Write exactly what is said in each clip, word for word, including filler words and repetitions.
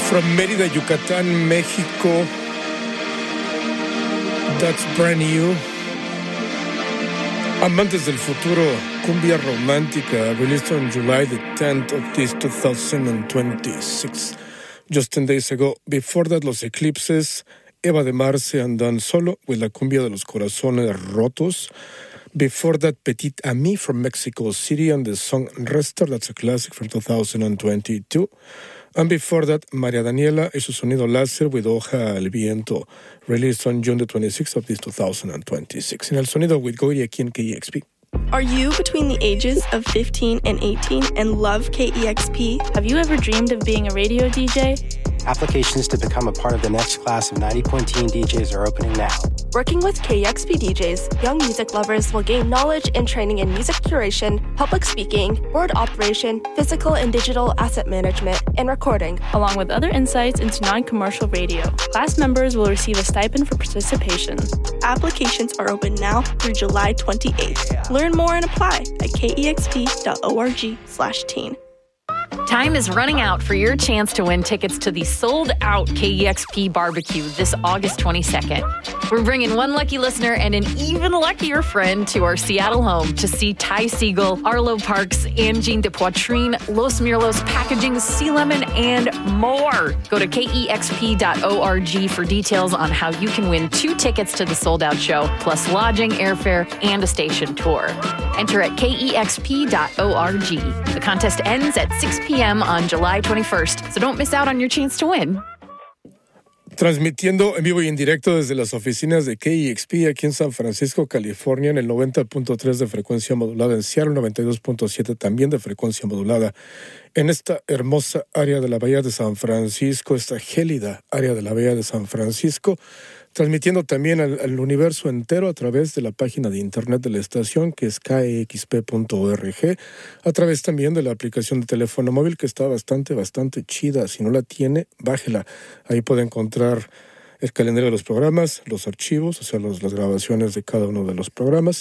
From Mérida, Yucatán, Mexico. That's brand new. Amantes del Futuro, Cumbia Romántica, released on July the tenth of this two thousand twenty-six. Just ten days ago. Before that, Los Eclipses, Eva de Marce andan solo with la cumbia de los corazones rotos. Before that, Petit Ami from Mexico City and the song Rester, that's a classic from two thousand twenty-two. And before that, María Daniela y su sonido láser with Hoja al Viento, released on June the twenty-sixth of this two thousand twenty-six. En el sonido with Goiri aquí en K E X P. Are you between the ages of fifteen and eighteen and love K E X P? Have you ever dreamed of being a radio D J? Applications to become a part of the next class of ninety point teen D Js are opening now. Working with K E X P D Js, young music lovers will gain knowledge and training in music curation, public speaking, board operation, physical and digital asset management, and recording, along with other insights into non-commercial radio. Class members will receive a stipend for participation. Applications are open now through July twenty-eighth. Learn more and apply at kexp.org slash teen. Time is running out for your chance to win tickets to the sold-out K E X P barbecue this August twenty-second. We're bringing one lucky listener and an even luckier friend to our Seattle home to see Ty Segall, Arlo Parks, Angine de Poitrine, Los Mirlos Packaging, Sea Lemon, and more. Go to K E X P dot org for details on how you can win two tickets to the sold-out show, plus lodging, airfare, and a station tour. Enter at K E X P dot org. The contest ends at six p.m. on July twenty-first, so don't miss out on your chance to win. Transmitiendo en vivo y en directo desde las oficinas de K E X P aquí en San Francisco, California, en el noventa punto tres de frecuencia modulada, en Seattle noventa y dos punto siete también de frecuencia modulada, en esta hermosa área de la Bahía de San Francisco, esta gélida área de la Bahía de San Francisco, transmitiendo también al, al universo entero a través de la página de internet de la estación, que es K E X P punto org, a través también de la aplicación de teléfono móvil, que está bastante, bastante chida. Si no la tiene, bájela. Ahí puede encontrar el calendario de los programas, los archivos, o sea, los, las grabaciones de cada uno de los programas,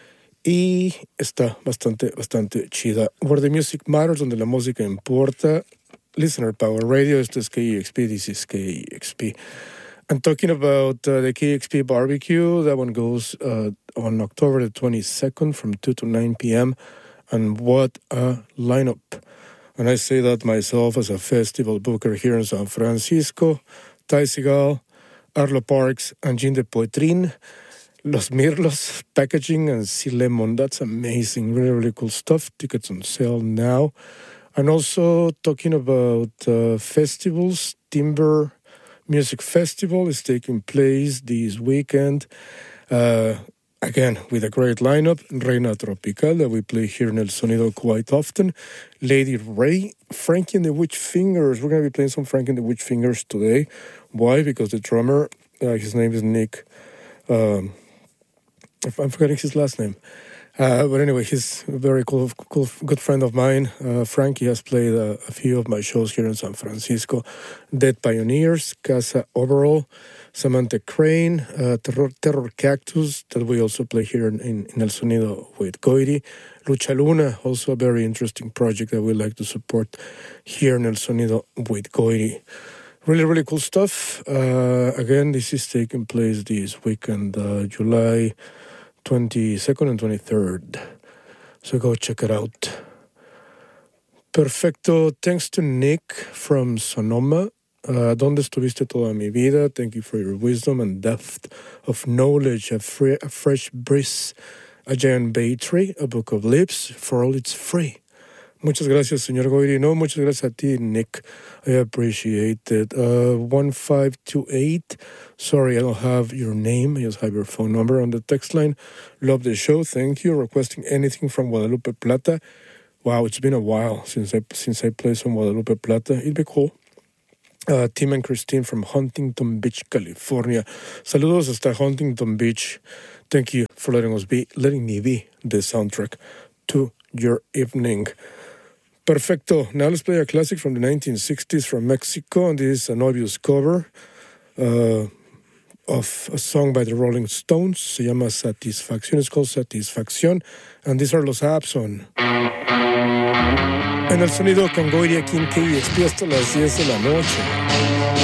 y está bastante, bastante chida. Where the Music Matters, donde la música importa. Listener Power Radio, esto es K E X P, this is K E X P. And talking about uh, the K E X P barbecue, that one goes uh, on October the twenty-second from two to nine p.m. And what a lineup. And I say that myself as a festival booker here in San Francisco. Ty Segall, Arlo Parks, Angine de Poitrine, Los Mirlos Packaging, and Sea Lemon. That's amazing. Really, really cool stuff. Tickets on sale now. And also talking about uh, festivals, Timber Music Festival is taking place this weekend. Uh, again, with a great lineup. Reina Tropical, that we play here in El Sonido quite often. Lady Ray, Frankie and the Witch Fingers. We're going to be playing some Frankie and the Witch Fingers today. Why? Because the drummer, uh, his name is Nick. Um, I'm forgetting his last name. Uh, but anyway, he's a very cool, cool, good friend of mine. Uh, Frankie has played a, a few of my shows here in San Francisco. Dead Pioneers, Casa Overall, Samantha Crane, uh, Terror, Terror Cactus, that we also play here in, in, in El Sonido with Goiri. Lucha Luna, also a very interesting project that we like to support here in El Sonido with Goiri. Really, really cool stuff. Uh, again, this is taking place this weekend, uh, July twenty-second and twenty-third. So go check it out. Perfecto. Thanks to Nick from Sonoma. Uh, ¿Dónde estuviste toda mi vida? Thank you for your wisdom and depth of knowledge. A, free, a fresh breeze, a giant bay tree, a book of lips. For all it's free. Muchas gracias, señor Goiri. No, muchas gracias a ti, Nick. I appreciate it. Uh, one five two eight. Sorry, I don't have your name. I just have your phone number on the text line. Love the show. Thank you. Requesting anything from Guadalupe Plata. Wow, it's been a while since I since I played some Guadalupe Plata. It'd be cool. Uh, Tim and Christine from Huntington Beach, California. Saludos hasta Huntington Beach. Thank you for letting us be, letting me be the soundtrack to your evening. Perfecto. Now let's play a classic from the nineteen sixties from Mexico, and this is an obvious cover. Uh, of a song by the Rolling Stones. Se llama Satisfacción. It's called Satisfacción. And these are los Abson. En el sonido con Goiria aquí en K E X P hasta las diez de la noche.